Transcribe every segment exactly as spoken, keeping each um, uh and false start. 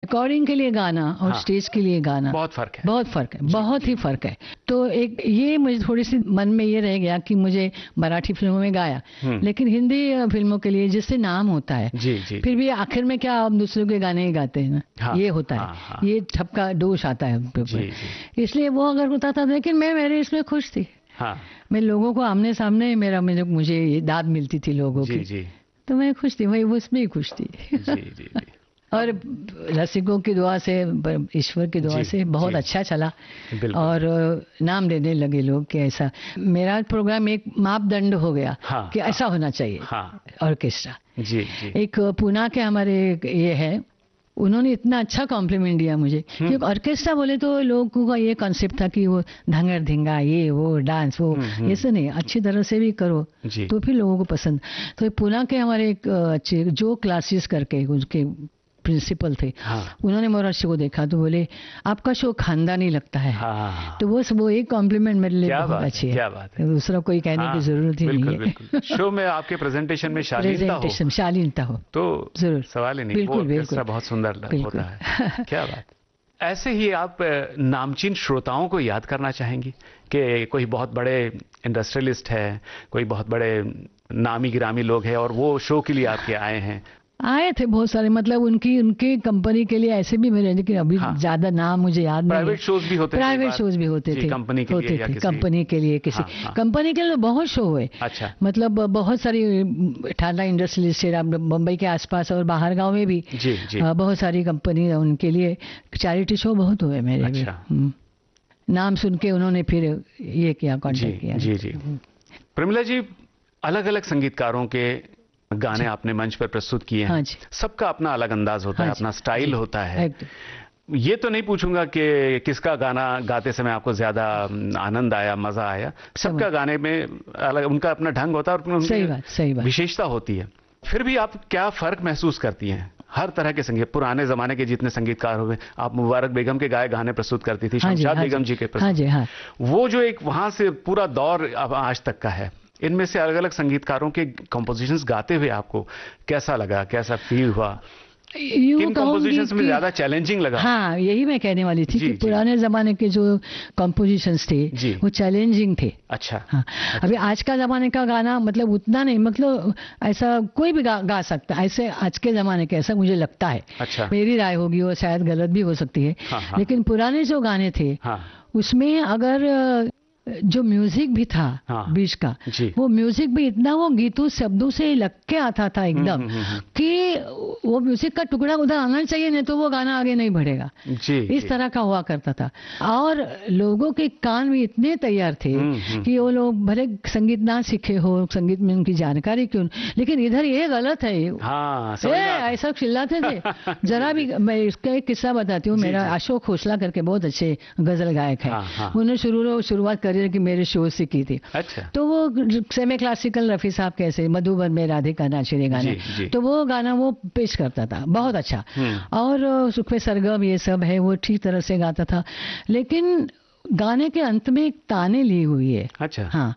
Recording के लिए गाना और हाँ। स्टेज के लिए गाना बहुत फर्क है। बहुत फर्क है, बहुत ही फर्क है। तो एक ये मुझे थोड़ी सी मन में ये रह गया कि मुझे मराठी फिल्मों में गाया, लेकिन हिंदी फिल्मों के लिए जिससे नाम होता है, जी जी, फिर भी आखिर में क्या हम दूसरों के गाने ही गाते हैं ना। हाँ, ये होता है, हाँ, हाँ। ये ठपका दोष आता है हम पे जी, ऊपर। जी। इसलिए वो अगर होता था, लेकिन मैं मेरे इसमें खुश थी। हाँ, मैं लोगों को आमने सामने मेरा मुझे मुझे ये दाद मिलती थी लोगों जी की, जी तो मैं खुश थी, वही उसमें ही खुश थी। जी जी जी। और रसिकों की दुआ से, ईश्वर की दुआ जी, से बहुत जी। अच्छा चला बिल्कुल। और नाम देने लगे लोग कि ऐसा मेरा प्रोग्राम एक मापदंड हो गया, हाँ, कि ऐसा होना चाहिए हाँ, ऑर्केस्ट्रा। जी जी। एक पुणे के हमारे एक ये है, उन्होंने इतना अच्छा कॉम्प्लीमेंट दिया मुझे, क्योंकि ऑर्केस्ट्रा बोले तो लोगों का ये कॉन्सेप्ट था कि वो धंगर धिंगा, ये वो डांस वो, ये सब नहीं, अच्छी तरह से भी करो जी। तो फिर लोगों को पसंद। तो पुणे के हमारे एक अच्छे जो क्लासेस करके उनके प्रिंसिपल थे, हाँ। उन्होंने मेरा शो देखा तो बोले आपका शो खानदानी लगता है। हाँ। तो वो वो एक कॉम्प्लीमेंट मेरे लिए क्या बहुत बात है, अच्छी है, क्या बात है। दूसरा कोई कहने हाँ, की जरूरत ही बिल्कुल, नहीं है। बिल्कुल। शो में आपके प्रेजेंटेशन में शालीनता हो, प्रेजेंटेशन शालीनता हो तो जरूर, सवाल ही नहीं, बिल्कुल, वो ऑर्केस्ट्रा बिल्कुल। बहुत सुंदर लग- बिल्कुल। होता है। क्या बात। ऐसे ही आप अ, नामचीन श्रोताओं को याद करना चाहेंगी कि कोई बहुत बड़े इंडस्ट्रियलिस्ट है, कोई बहुत बड़े नामी गिरामी लोग हैं और वो शो के लिए आपके आए हैं? आए थे बहुत सारे, मतलब उनकी उनकी कंपनी के लिए ऐसे भी मेरे, लेकिन अभी हाँ। ज्यादा नाम मुझे याद नहीं है। प्राइवेट शोज भी होते थे, प्राइवेट शोज भी होते जी, थे, कंपनी के होते लिए या थे, किसी- कंपनी के लिए किसी हाँ, हाँ। कंपनी के लिए तो बहुत शो हुए। अच्छा। मतलब बहुत सारी ठाणा इंडस्ट्रियलिस्ट, बम्बई के आसपास और बाहर गांव में भी जी जी। अ, बहुत सारी कंपनी, उनके लिए चैरिटी शो बहुत हुए मेरे भी। अच्छा। हम्म। नाम सुन के उन्होंने फिर ये किया, जी कांटेक्ट किया। जी जी। प्रमिला जी, अलग अलग संगीतकारों के गाने आपने मंच पर प्रस्तुत किए हैं। हाँ जी। सबका अपना अलग अंदाज होता है, हाँ जी, अपना स्टाइल जी, होता है। एकदम। ये तो नहीं पूछूंगा कि किसका गाना गाते समय आपको ज्यादा आनंद आया, मजा आया। सबका गाने में अलग उनका अपना ढंग होता है और उनकी सही बात, सही बात। विशेषता होती है। फिर भी आप क्या फर्क महसूस करती हैं? हर तरह के संगीत, पुराने जमाने के जितने संगीतकार हुए, आप मुबारक बेगम के गाए गाने प्रस्तुत करती थी, हाँ जी, शमशाद हाँ बेगम जी, जी के हाँ प्रस्तुत, जी, हाँ। वो जो एक वहां से पूरा दौर अब आज तक का है, इनमें से अलग अलग संगीतकारों के कंपोजिशंस गाते हुए आपको कैसा लगा, कैसा फील हुआ? यूं किन कहूंगी कंपोजिशंस में कि- ज्यादा चैलेंजिंग लगा? हाँ, यही मैं कहने वाली थी जी, कि जी। पुराने जमाने के जो कंपोजिशंस थे जी। वो चैलेंजिंग थे। अच्छा। हाँ, अभी आज का जमाने का गाना मतलब उतना नहीं, मतलब ऐसा कोई भी गा, गा सकता है ऐसे, आज के जमाने के, ऐसा मुझे लगता है। अच्छा। मेरी राय होगी, वो शायद गलत भी हो सकती है। हाँ, हाँ। लेकिन पुराने जो गाने थे हाँ उसमें अगर अ, जो म्यूजिक भी था हाँ। बीच का, जी। वो म्यूजिक भी इतना वो गीतों शब्दों से लग के आता था एकदम, हम्म, हम्म, हम्म। कि वो म्यूजिक का टुकड़ा उधर आना चाहिए, नहीं तो वो गाना आगे नहीं बढ़ेगा। जी इस जी। तरह का हुआ करता था। और लोगों के कान भी इतने तैयार थे हम्म, हम्म। कि वो लोग भले संगीत ना सीखे हो, संगीत में उनकी जानकारी क्यों, लेकिन इधर ये गलत है, हाँ, ए, समझ में आता है। ऐसा चिल्लाते थे। जरा भी, मैं इसका एक किस्सा बताती हूँ। जी, मेरा जी। अशोक खोसला करके बहुत अच्छे गजल गायक है, हाँ, हाँ। उन्होंने शुरू शुरुआत करियर की मेरे शो से की थी। अच्छा। तो वो सेमी क्लासिकल रफी साहब कैसे, मधुबन में राधिका नाचिरे गाना, जी, जी। तो वो गाना वो पेश करता था बहुत अच्छा। हम्म। और अ, सुखवे सरगम ये सब है, वो ठीक तरह से गाता था, लेकिन गाने के अंत में एक ताने ली हुई है। अच्छा। हाँ,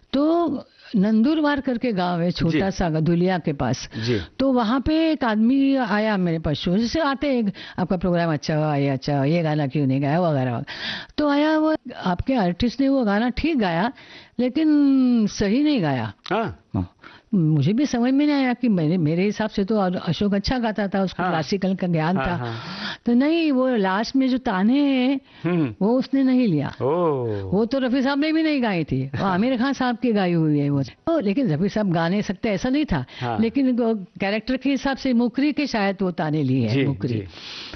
तो नंदुरबार करके गांव है, छोटा जी। सा दुलिया के पास। जी। तो वहां पे एक आदमी आया मेरे पास, शो जैसे आते हैं, आपका प्रोग्राम अच्छा हुआ, ये अच्छा हुआ, ये गाना क्यों नहीं गाया वगैरह वगैरह। तो आया वो, आपके आर्टिस्ट ने वो गाना ठीक गाया लेकिन सही नहीं गाया। हाँ। मुझे भी समझ में नहीं आया कि मेरे मेरे हिसाब से तो अशोक अच्छा गाता था, उसको हाँ। क्लासिकल का ज्ञान हाँ, था। हाँ। तो नहीं, वो लास्ट में जो ताने हैं हम्म। वो उसने नहीं लिया। ओ। वो तो रफी साहब ने भी नहीं गाई थी, वो आमिर खान साहब की गाई हुई है वो। तो लेकिन रफी साहब गा नहीं सकते ऐसा नहीं था। हाँ। लेकिन कैरेक्टर के हिसाब से मुकरी के शायद वो ताने लिए जी, है, मुकरी। जी।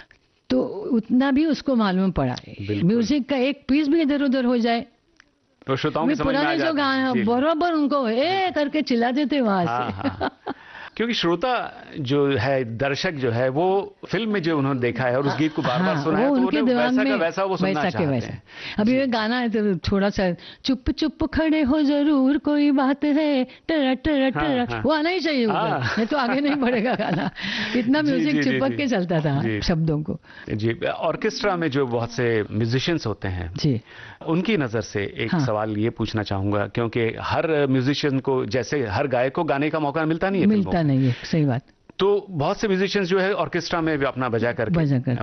तो उतना भी उसको मालूम पड़ा। बिल्कुल। म्यूजिक का एक पीस भी इधर उधर हो जाए, तो श्रोताओं वे की समझ में आ पुराने जो जाता है। गाना जी, जी। बराबर उनको ए करके चिल्लाते थे वहां हाँ, से। हाँ। क्योंकि श्रोता जो है, दर्शक जो है, वो फिल्म में जो उन्होंने देखा है और उस गीत को बार बार हाँ, सुना है, वो तो उनके उन्हें दिमाग वैसा में का वैसा वो सुनना वैसा के चाहते वैसा। हैं। अभी ये गाना है तो थोड़ा सा चुप चुप खड़े हो जरूर कोई बात है, टरा टरा हाँ, टरा, हाँ। वो आना ही चाहिए उधर, हाँ। नहीं तो आगे नहीं बढ़ेगा गाना। इतना जी, म्यूजिक जी, जी, चिपक जी। के चलता था जी। शब्दों को। जी, ऑर्केस्ट्रा में जो बहुत से म्यूजिशियंस होते हैं, जी उनकी नजर से एक हाँ। सवाल ये पूछना चाहूंगा, क्योंकि हर म्यूजिशियन को, जैसे हर गायक को गाने का मौका मिलता नहीं है फिल्मों मिलता में। नहीं है, सही बात। तो बहुत से म्यूजिशियंस जो है ऑर्केस्ट्रा में भी अपना बजा करके बजा करके